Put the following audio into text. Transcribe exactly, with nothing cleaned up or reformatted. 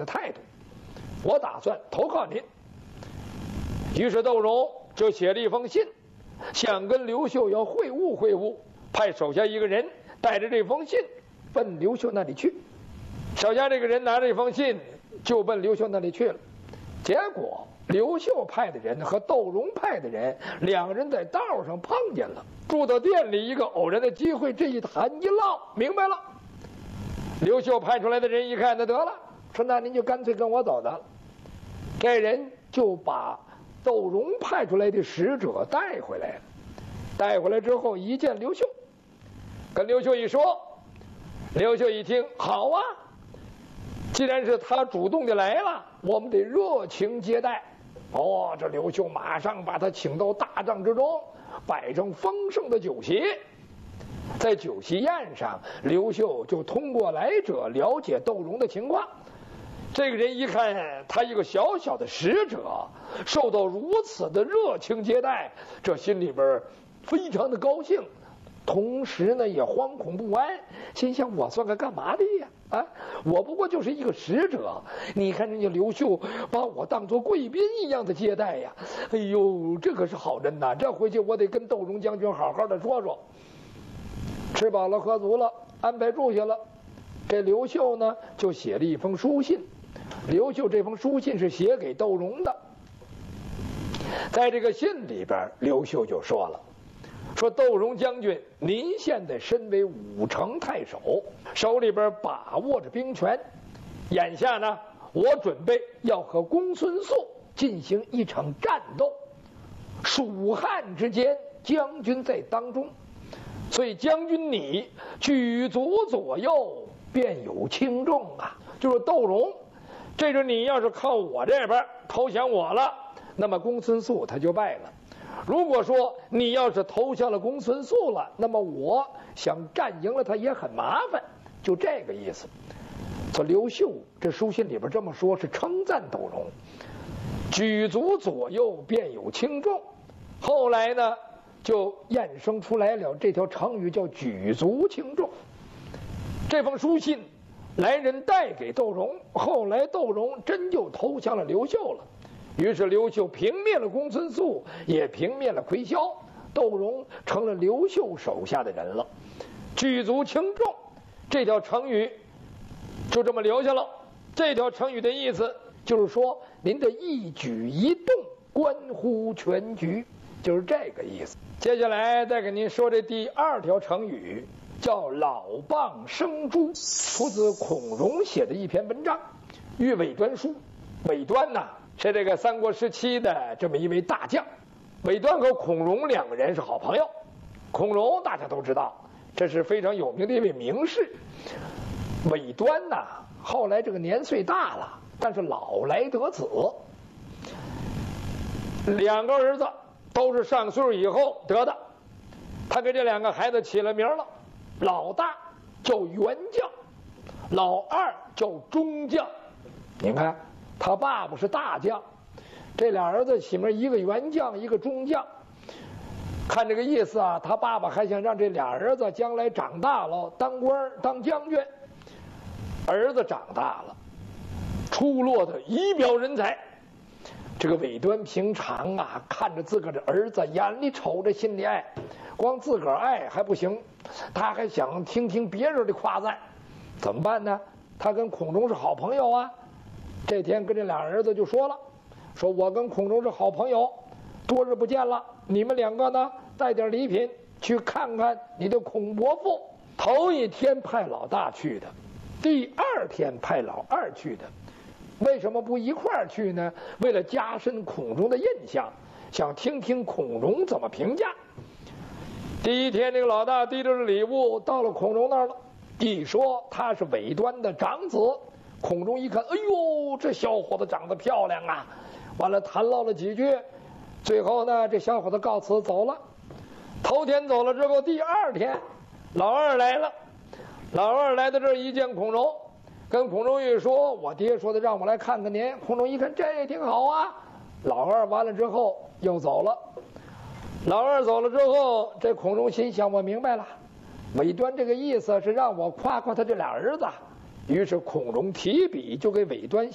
的态度，我打算投靠您。于是窦融就写了一封信，想跟刘秀要会晤会晤，派手下一个人带着这封信奔刘秀那里去。手下这个人拿着这封信就奔刘秀那里去了。结果刘秀派的人和窦融派的人两个人在道上碰见了，住到店里，一个偶然的机会，这一谈一唠明白了。刘秀派出来的人一看，那得了，说那您就干脆跟我走得了。这人就把窦融派出来的使者带回来了。带回来之后一见刘秀，跟刘秀一说，刘秀一听，好啊，既然是他主动的来了，我们得热情接待。哦，这刘秀马上把他请到大帐之中，摆成丰盛的酒席。在酒席宴上，刘秀就通过来者了解窦融的情况。这个人一看他一个小小的使者受到如此的热情接待，这心里边非常的高兴，同时呢也惶恐不安，心想我算个干嘛的呀？啊，我不过就是一个使者，你看人家刘秀把我当作贵宾一样的接待呀！哎呦，这可是好人呐！这回去我得跟窦融将军好好的说说。吃饱了喝足了，安排住下了。这刘秀呢就写了一封书信。刘秀这封书信是写给窦融的。在这个信里边，刘秀就说了，说窦融将军，您现在身为武城太守，手里边把握着兵权，眼下呢，我准备要和公孙述进行一场战斗，蜀汉之间，将军在当中，所以将军你举足左右，便有轻重啊。就是窦融，这个你要是靠我这边投降我了，那么公孙述他就败了。如果说你要是投降了公孙述了，那么我想战赢了他也很麻烦，就这个意思。所以刘秀这书信里边这么说，是称赞窦融，举足左右便有轻重。后来呢，就衍生出来了这条成语，叫举足轻重。这封书信来人带给窦融，后来窦融真就投降了刘秀了。于是刘秀平灭了公孙述，也平灭了魁霄，窦融成了刘秀手下的人了。举足轻重这条成语就这么留下了。这条成语的意思就是说，您的一举一动关乎全局，就是这个意思。接下来再给您说这第二条成语，叫老蚌生珠，出自孔融写的一篇文章《御尾端书》。尾端呐、啊是这个三国时期的这么一位大将，尾端和孔融两个人是好朋友。孔融大家都知道，这是非常有名的一位名士。尾端呐、啊，后来这个年岁大了，但是老来得子，两个儿子都是上岁数以后得的。他给这两个孩子起了名了，老大叫元将，老二叫中将。你看他爸爸是大将，这俩儿子起名，一个元将，一个中将。看这个意思啊，他爸爸还想让这俩儿子将来长大了当官当将军。儿子长大了，出落的仪表人才。这个尾端平常啊，看着自个儿的儿子，眼里瞅着心里爱，光自个儿爱还不行，他还想听听别人的夸赞。怎么办呢？他跟孔融是好朋友啊。这天跟这俩儿子就说了，说我跟孔融是好朋友，多日不见了，你们两个呢带点礼品去看看你的孔伯父。头一天派老大去的，第二天派老二去的，为什么不一块儿去呢？为了加深孔融的印象，想听听孔融怎么评价。第一天这个老大提着礼物到了孔融那儿了，一说他是尾端的长子。孔融一看，哎呦，这小伙子长得漂亮啊！完了谈唠了几句，最后呢，这小伙子告辞走了。头天走了之后，第二天老二来了。老二来到这儿一见孔融，跟孔融一说，我爹说的让我来看看您。孔融一看，这也挺好啊。老二完了之后又走了。老二走了之后，这孔融心想，我明白了，尾端这个意思是让我夸夸他这俩儿子。于是孔融提笔就给尾端